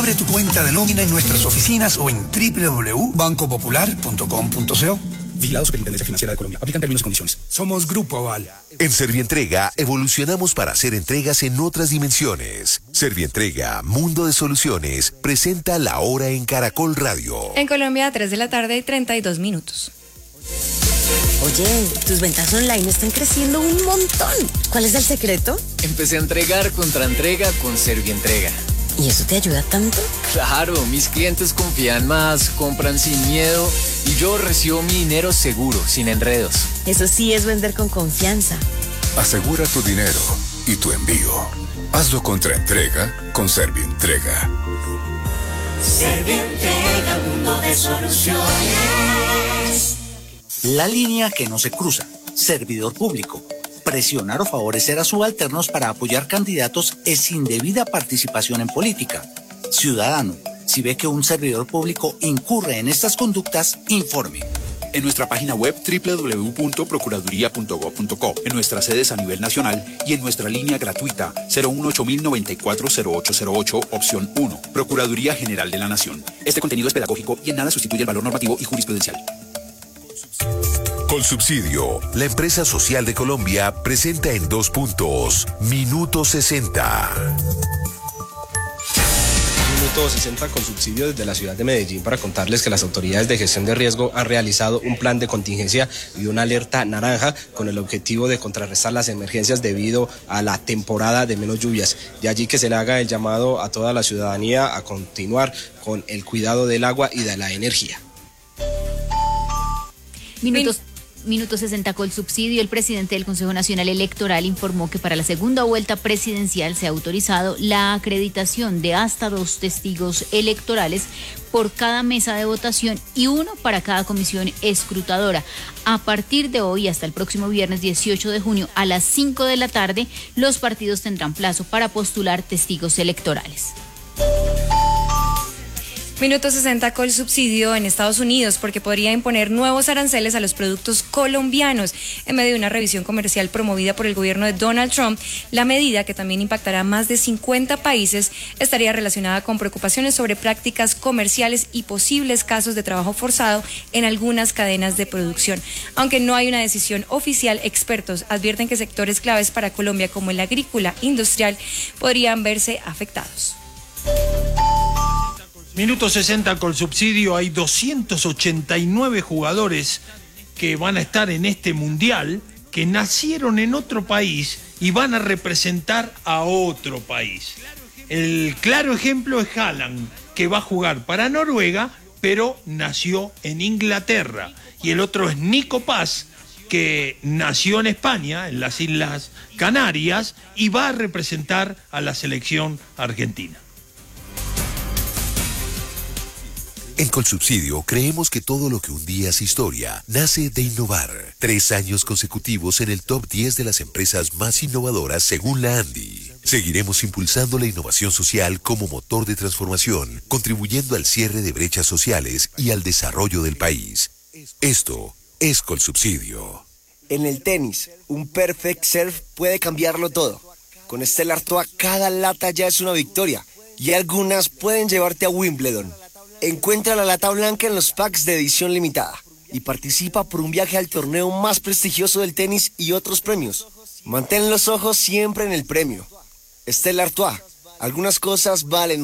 Abre tu cuenta de nómina en nuestras oficinas o en www.bancopopular.com.co. Vigilado Superintendencia Financiera de Colombia. Aplican términos y condiciones. Somos Grupo Aval. En Servientrega evolucionamos para hacer entregas en otras dimensiones. Servientrega, Mundo de Soluciones, presenta La Hora en Caracol Radio. En Colombia, 3:32 p.m. Oye, tus ventas online están creciendo un montón. ¿Cuál es el secreto? Empecé a entregar contra entrega con Servientrega. ¿Y eso te ayuda tanto? Claro, mis clientes confían más, compran sin miedo y yo recibo mi dinero seguro, sin enredos. Eso sí es vender con confianza. Asegura tu dinero y tu envío. Hazlo contra entrega con Servientrega. Servientrega, mundo de soluciones. La línea que no se cruza. Servidor público. Presionar o favorecer a subalternos para apoyar candidatos es indebida participación en política. Ciudadano, si ve que un servidor público incurre en estas conductas, informe. En nuestra página web www.procuraduría.gov.co, en nuestras sedes a nivel nacional y en nuestra línea gratuita 018-094-0808, opción 1. Procuraduría General de la Nación. Este contenido es pedagógico y en nada sustituye el valor normativo y jurisprudencial. Colsubsidio, la empresa social de Colombia, presenta en 2 puntos, Minuto 60. Minuto 60 con subsidio desde la ciudad de Medellín para contarles que las autoridades de gestión de riesgo han realizado un plan de contingencia y una alerta naranja con el objetivo de contrarrestar las emergencias debido a la temporada de menos lluvias. De allí que se le haga el llamado a toda la ciudadanía a continuar con el cuidado del agua y de la energía. Minuto 60 con subsidio. El presidente del Consejo Nacional Electoral informó que para la segunda vuelta presidencial se ha autorizado la acreditación de hasta 2 testigos electorales por cada mesa de votación y 1 para cada comisión escrutadora. A partir de hoy hasta el próximo viernes 18 de junio a las 5 de la tarde, los partidos tendrán plazo para postular testigos electorales. Minuto 60 con subsidio en Estados Unidos porque podría imponer nuevos aranceles a los productos colombianos. En medio de una revisión comercial promovida por el gobierno de Donald Trump, la medida, que también impactará a más de 50 países, estaría relacionada con preocupaciones sobre prácticas comerciales y posibles casos de trabajo forzado en algunas cadenas de producción. Aunque no hay una decisión oficial, expertos advierten que sectores claves para Colombia como el agrícola industrial podrían verse afectados. Minuto 60 con subsidio. Hay 289 jugadores que van a estar en este mundial, que nacieron en otro país y van a representar a otro país. El claro ejemplo es Haaland, que va a jugar para Noruega, pero nació en Inglaterra. Y el otro es Nico Paz, que nació en España, en las Islas Canarias, y va a representar a la selección argentina. En Colsubsidio creemos que todo lo que un día es historia nace de innovar. 3 años consecutivos en el top 10 de las empresas más innovadoras según la ANDI. Seguiremos impulsando la innovación social como motor de transformación, contribuyendo al cierre de brechas sociales y al desarrollo del país. Esto es Colsubsidio. En el tenis, un perfect serve puede cambiarlo todo. Con Stella Artois cada lata ya es una victoria y algunas pueden llevarte a Wimbledon. Encuentra la lata blanca en los packs de edición limitada y participa por un viaje al torneo más prestigioso del tenis y otros premios. Mantén los ojos siempre en el premio. Stella Artois, algunas cosas valen